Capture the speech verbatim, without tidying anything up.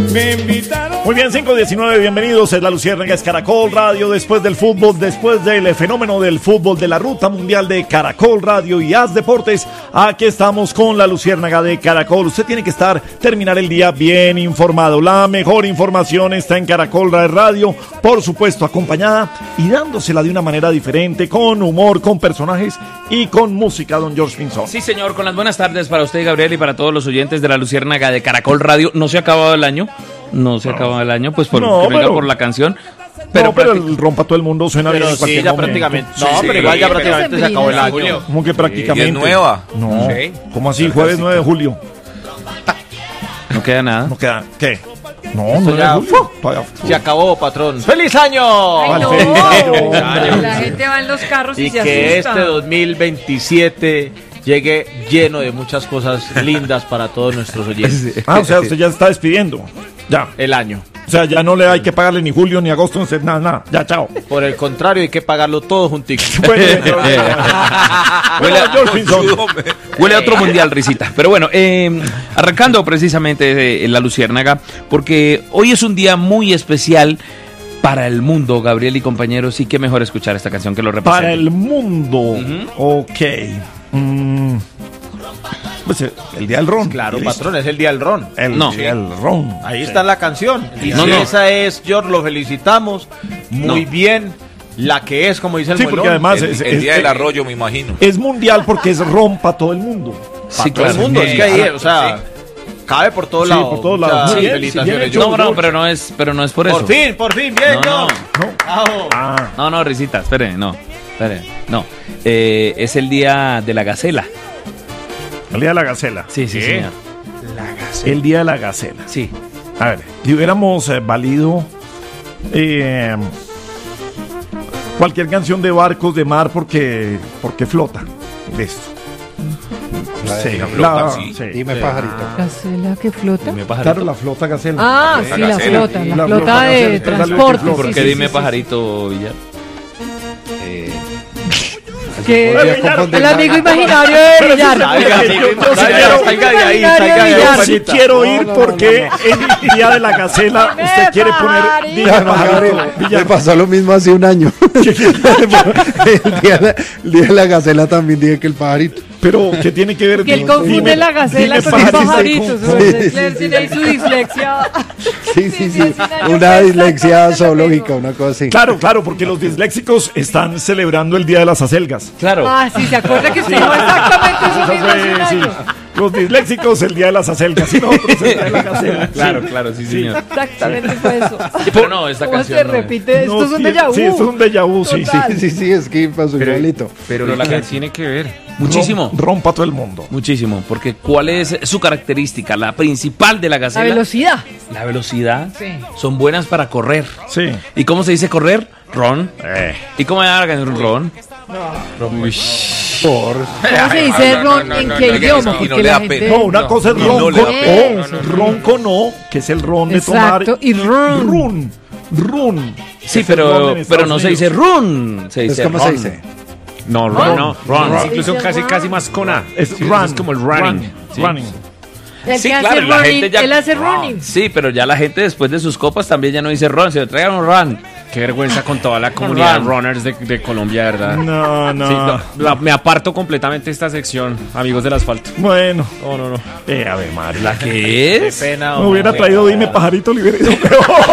Me invitaron. Muy bien, cinco diecinueve, bienvenidos. Es La Luciérnaga, es Caracol Radio. Después del fútbol, después del fenómeno del fútbol, de la ruta mundial de Caracol Radio y Haz Deportes, aquí estamos con La Luciérnaga de Caracol. Usted tiene que estar, terminar el día bien informado. La mejor información está en Caracol Radio, por supuesto, acompañada y dándosela de una manera diferente, con humor, con personajes y con música, don George Pinzón. Sí, señor, con las buenas tardes para usted, Gabriel, y para todos los oyentes de La Luciérnaga de Caracol Radio. No se ha acabado el año, no se ha acabado el año, pues por, No, que venga pero- por la canción. Pero, Pero, pero práctic- el rompa todo el mundo suena Pero bien en sí, cualquier ya momento. prácticamente. Sí, No, sí, pero igual ya pero prácticamente se acabó el año. Julio. ¿Cómo que prácticamente? Y es nueva. No, Sí. ¿cómo así? Jueves nueve de julio. no queda nada. ¿No queda qué? No, Esto nueve de ya, julio. fu- Todavía- Se acabó, patrón. ¡Feliz año! Ay, no. Feliz año. La gente va en los carros y, Y se que asusta. este dos mil veintisiete llegue lleno de muchas cosas lindas para todos nuestros oyentes. Ah, o sea, usted ya se está despidiendo. Ya. El año. O sea, ya no le hay que pagarle ni julio ni agosto, no, nada, nada. Ya, chao. Por el contrario, hay que pagarlo todo juntico. Bueno, Huele a- George Pinzón. Huele a otro mundial, risita. Pero bueno, eh, arrancando precisamente eh, La Luciérnaga, porque hoy es un día muy especial para el mundo, Gabriel y compañeros, y qué mejor escuchar esta canción que lo representa. Para el mundo. Ok. Mm. Pues eh, el día del ron. Claro, Y listo. patrón, es el día del ron. El No. día del ron. Ahí Sí. está la canción. Y No, si no. esa es, George, lo felicitamos. Muy No. bien. La que es, como dice el Sí, muelón. porque además El, es, el es- día del es- arroyo, me imagino. es mundial porque es ron para todo el mundo. Sí, todo el claro. mundo, es que ahí, o sea, cabe por todos Sí, lados. por todos O sea, lados. Muy bien, felicitaciones, sí, bien George. No, no, pero no es, pero no es por eso. Por fin, por fin, bien, No, George. No. Bravo. Ah. No, no, risita, espere, no, espere, no. Eh, es el día de la gacela. El día de la gacela. Sí, sí, señor. El día de la gacela. Sí. A ver, si hubiéramos eh, valido eh, cualquier canción de barcos de mar porque, porque flota. Listo. Sí, la flota, sí. Dime pajarito. Gacela que flota. Dime pajarito. Claro, la flota gacela. Ah, La sí, la gacela. flota, la, La flota flota de gacela, es algo que transporte. flota. ¿Por sí, qué sí, dime sí, pajarito, Villar? sí. Que el amigo imaginario de Villar. Salga, Yo- yo- yo salga, quiero- salga de ahí, Imaginario salga de ahí, Villar. Yo sí Juanita. quiero ir porque en el día de la gacela Dime usted quiere poner pajarito. dime pajarito. Me Villar. pasó lo mismo hace un año. el, día de la, el día de la gacela también dije que el pajarito. Pero ¿qué tiene que ver? Que él Dime- confunde la gacela dime con un pajarito. pajarito. Su Sí, dislexia, tiene ahí su dislexia. Sí, sí, sí. sí, sí, no, yo Una sé dislexia exactamente lo zoológica, mismo. una cosa así. Claro, claro, porque los disléxicos están celebrando el día de las acelgas. Claro. Ah, sí, se acuerda que usted dijo exactamente eso Eso mismo hace un fue, sí. año. Los disléxicos el día de las acelgas y nosotros el día de la gacela. Claro, claro, sí, señor. Exactamente fue eso. Pero no, esta ¿Cómo canción se no es. repite? No, Esto es un sí, déjà vu. Sí, esto es un déjà vu, sí, sí. Total. Sí, sí, es que pasó igualito. Pero Pero la que que tiene que ver. muchísimo. Rompa todo el mundo. Muchísimo, porque ¿cuál es su característica? La principal de la La gacela. velocidad. La velocidad. Sí. Son buenas para correr. Sí. ¿Y cómo se dice correr? Ron. Eh. ¿Y cómo se llama la canción? Ron. ¿Cómo se dice no, ron no, en no, qué no, idioma? no, Porque no le la da gente... pena. No, una cosa es Y no ronco le da o pena. ronco no, que es el ron de tomar. Exacto, y run. Run. Run. Sí, Es el ron pero, en pero Estados no se Unidos. dice run. Se Entonces, dice ¿cómo ron. se dice? No, Ron. Ron, no, Ron. Ron. Incluso Dice casi, Ron. casi casi más con A. Es Sí, run. Es como el running. Sí. Running. El Sí, que claro, hace la running, gente ya- él hace running. Sí, pero ya la gente después de sus copas también ya no dice ron, se traigan un run. Qué vergüenza con toda la comunidad de Run. runners de, de Colombia, ¿verdad? No, no. Sí, no, la- me aparto completamente de esta sección, amigos del asfalto. Bueno. No, no, no. Eh, a ver, María. ¿La qué Qué es? pena. Me hubiera hombre. traído Dime Pajarito, le hubiera ido peor.